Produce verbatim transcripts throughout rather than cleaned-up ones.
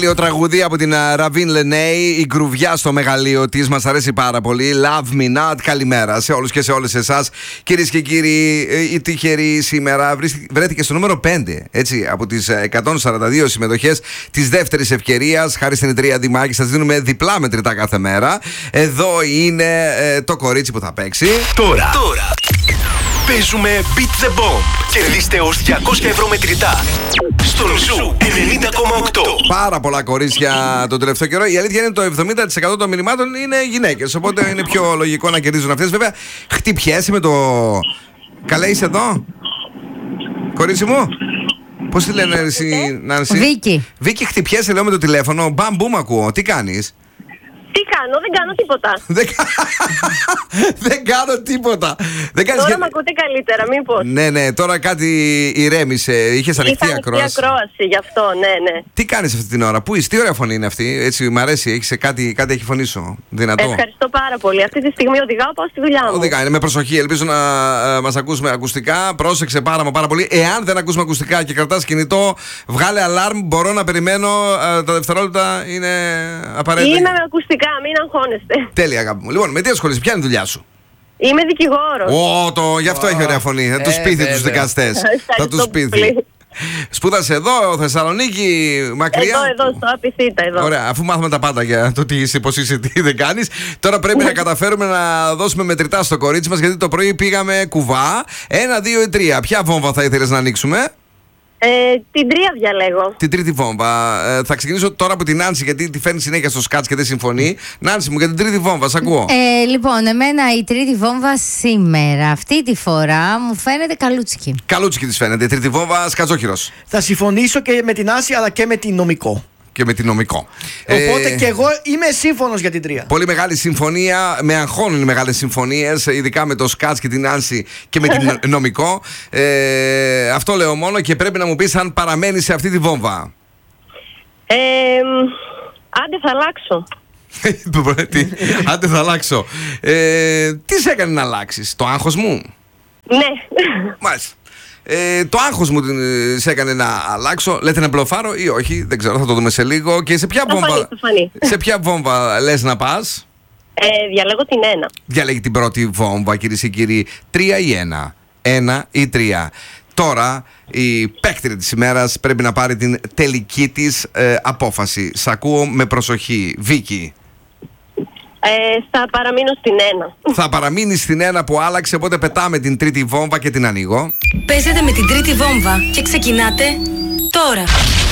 Ο τραγουδί από την Ραβίν Λενέι, η γκρουβιά στο μεγαλείο της, μας αρέσει πάρα πολύ. Love Me Not. Καλημέρα σε όλους και σε όλες εσάς. Κυρίες και κύριοι, η τυχερή σήμερα βρέθηκε στο νούμερο πέντε, έτσι, από τις εκατόν σαράντα δύο συμμετοχές της δεύτερης ευκαιρίας. Χάρη στην εταιρεία Δημάκη, σας δίνουμε διπλά μετρητά κάθε μέρα. Εδώ είναι ε, το κορίτσι που θα παίξει. Τώρα, Τώρα. παίζουμε Beat the Bomb. Κερδίστε ως διακόσια ευρώ μετρητά στον Ζου ενενήντα κόμμα οκτώ. Πάρα πολλά κορίτσια τον τελευταίο καιρό. Η αλήθεια είναι ότι το εβδομήντα τοις εκατό των μηνυμάτων είναι γυναίκες. Οπότε είναι πιο λογικό να κερδίζουν αυτές. Βέβαια, χτυπιέσαι με το. Καλέ, είσαι εδώ, κορίτσι μου. Πώς τη λένε εσύ, Νάνση? Βίκη. Βίκη, χτυπιέσαι, λέω, με το τηλέφωνο. Μπαμ, μπουμ, ακούω. Τι κάνεις? Τι κάνω, δεν κάνω τίποτα. Δεν, δεν κάνω τίποτα. Δεν κάνεις Τώρα και... με ακούτε καλύτερα, μήπως? Ναι, ναι, τώρα κάτι ηρέμησε. Είχες ανοιχτή Είχα ακρόαση. ανοιχτή ακρόαση, γι' αυτό, ναι, ναι. Τι κάνεις αυτή την ώρα? Πού είσαι? Τι ωραία φωνή είναι αυτή? Έτσι, μ' αρέσει. Έχεις κάτι, κάτι έχει φωνή σου. Δυνατό. Ευχαριστώ πάρα πολύ. Αυτή τη στιγμή οδηγάω, πάω στη δουλειά μου. Οδηγά, είναι με προσοχή. Ελπίζω να ε, μας ακούσουμε ακουστικά. Πρόσεξε πάρα μα πάρα πολύ. Εάν δεν ακούσουμε ακουστικά και κρατάς κινητό, βγάλε αλάρμ. Μπορώ να περιμένω. Ε, τα δευτερόλεπτα είναι απαραίτητα. Είμαι με ακουστικά, μην αγχώνεστε. Τέλεια, αγάπη μου. Λοιπόν, με τι ασχολείσαι? Ποια είναι η δουλειά σου? Είμαι δικηγόρος. Ω, το, γι' αυτό έχει ωραία φωνή. Θα τους πείθει τους δικαστές. Θα τους πείθει. Σπούδασε εδώ, Θεσσαλονίκη, μακριά. Εδώ, εδώ, στο Απιθύτα, εδώ. Ωραία, αφού μάθουμε τα πάντα για το τι είσαι, πώς είσαι, τι δεν κάνεις. Τώρα πρέπει να καταφέρουμε να δώσουμε μετρητά στο κορίτσι μας, γιατί το πρωί πήγαμε κουβά. Ένα, δύο ή τρία. Ποια βόμβα θα ήθελες να ανοίξουμε? Ε, την τρία διαλέγω. Την τρίτη βόμβα. Ε, θα ξεκινήσω τώρα από την Νάνση, γιατί τη φέρνει συνέχεια στο σκάτς και δεν συμφωνεί. Νάνση μου, για την τρίτη βόμβα, σ' ακούω. Ε, λοιπόν, εμένα η τρίτη βόμβα σήμερα, αυτή τη φορά, μου φαίνεται καλούτσικη. Καλούτσικη της φαίνεται. Η τρίτη βόμβα, σκατζόχυρος. Θα συμφωνήσω και με την Άση, αλλά και με την νομικό. Και με την νομικό. Οπότε ε, και εγώ είμαι σύμφωνος για την τρία. Πολύ μεγάλη συμφωνία. Με αγχώνουν οι μεγάλες συμφωνίες, ειδικά με το Σκάτς και την Άνση και με την νομικό. Ε, αυτό λέω μόνο, και πρέπει να μου πεις αν παραμένεις σε αυτή τη βόμβα. Ε, άντε θα αλλάξω. Τι, άντε θα αλλάξω. Ε, τι σε έκανε να αλλάξεις? Το άγχος μου? Ναι. Μάλιστα. Ε, το άγχος μου ε, σε έκανε να αλλάξω. Λέτε να μπλοφάρω ή όχι? Δεν ξέρω, θα το δούμε σε λίγο. Και σε ποια Θα βόμβα, φανεί, θα φανεί. σε ποια βόμβα λες να πας? Ε, διαλέγω την ένα. Διαλέγει την πρώτη βόμβα, κυρίες και κύριοι. Τρία ή ένα? Ένα ή τρία? Τώρα η παίκτρια της ημέρας πρέπει να πάρει την τελική της ε, απόφαση. Σ' ακούω με προσοχή, Βίκη. Ε, θα παραμείνω στην ένα. Θα παραμείνει στην ένα που άλλαξε, οπότε πετάμε την τρίτη βόμβα και την ανοίγω. Παίζετε με την τρίτη βόμβα και ξεκινάτε τώρα.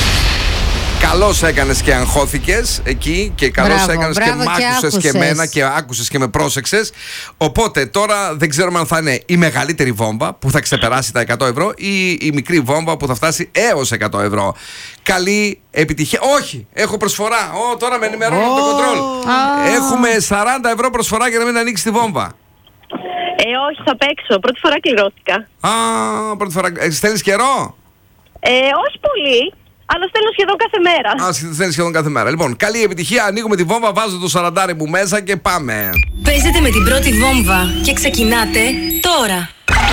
Καλώς έκανες και αγχώθηκες εκεί, και καλώς Μπράβο, έκανες και μπράβο μ' και άκουσες και, άκουσες. εμένα και άκουσες και με πρόσεξες. Οπότε τώρα δεν ξέρουμε αν θα είναι η μεγαλύτερη βόμβα που θα ξεπεράσει τα εκατό ευρώ ή η μικρή βόμβα που θα φτάσει έως εκατό ευρώ. Καλή επιτυχία. Όχι, έχω προσφορά. Ω, τώρα με ενημερώνω από το κοντρόλ. Έχουμε σαράντα ευρώ προσφορά για να μην ανοίξει τη βόμβα. Ε, όχι, θα παίξω. Πρώτη φορά κληρώθηκα. Α, πρώτη φορά. Ε, στέλνεις καιρό? Ε, όχι πολύ, αλλά στέλνω σχεδόν κάθε μέρα. Α, στέλνεις σχεδόν κάθε μέρα. Λοιπόν, καλή επιτυχία. Ανοίγουμε τη βόμβα, βάζω το σαραντάρι μου μέσα και πάμε. Παίζετε με την πρώτη βόμβα και ξεκινάτε τώρα.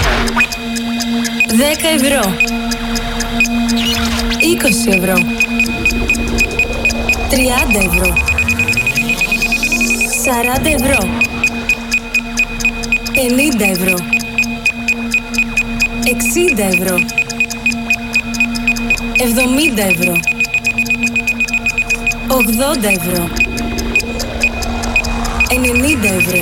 δέκα ευρώ. είκοσι ευρώ. τριάντα ευρώ. σαράντα ευρώ. πενήντα ευρώ. εξήντα ευρώ. εβδομήντα ευρώ. ογδόντα ευρώ. ενενήντα ευρώ.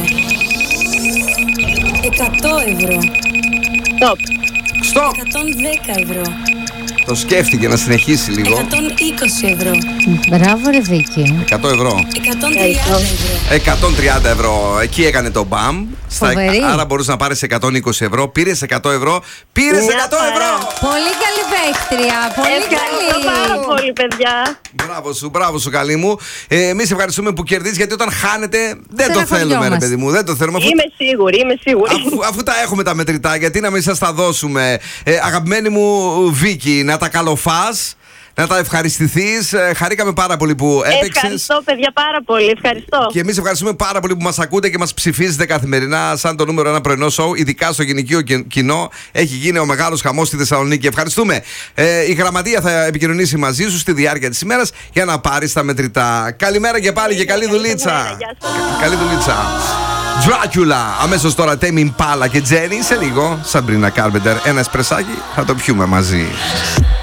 εκατό ευρώ. Stop. Στοπ! εκατόν δέκα ευρώ. Το σκέφτηκε να συνεχίσει λίγο. εκατόν είκοσι ευρώ. Μπράβο, ρε Βίκη. εκατό ευρώ. εκατόν τριάντα ευρώ. εκατόν τριάντα ευρώ. Εκεί έκανε το μπαμ. Στα, Φοβερή. άρα μπορούσε να πάρεις εκατόν είκοσι ευρώ. Πήρες εκατό ευρώ. Πήρες Μια εκατό ευρώ. χαρά. Πολύ καλή παίχτρια. Πολύ Ευχαριστώ καλή. πάρα πολύ, παιδιά. Μπράβο σου, μπράβο σου, καλή μου. Ε, εμείς ευχαριστούμε που κερδίζεις, γιατί όταν χάνετε δεν το Στεναχωριόμαστε. θέλουμε, ρε παιδί μου. Δεν το θέλουμε. Αφού, Είμαι σίγουρη, είμαι σίγουρη. αφού, αφού τα έχουμε τα μετρητά, γιατί να μην σας τα δώσουμε. Ε, αγαπημένη μου Βίκη, να τα καλοφάς, να τα ευχαριστηθείς. Ε, χαρήκαμε πάρα πολύ που έπαιξες. Ευχαριστώ, παιδιά, πάρα πολύ. Ευχαριστώ. Και εμείς ευχαριστούμε πάρα πολύ που μας ακούτε και μας ψηφίζετε καθημερινά σαν το νούμερο ένα πρωινό σοου. Ειδικά στο γυναικείο κοινό έχει γίνει ο μεγάλος χαμός στη Θεσσαλονίκη. Ευχαριστούμε. Ε, η γραμματεία θα επικοινωνήσει μαζί σου στη διάρκεια της ημέρας για να πάρεις τα μετρητά. Καλημέρα και πάλι και καλή δουλίτσα. Καλή δουλίτσα. Dracula. Αμέσως τώρα Tame Impala και Jenny. Σε λίγο Sabrina Carpenter. Ένα εσπρεσάκι θα το πιούμε μαζί.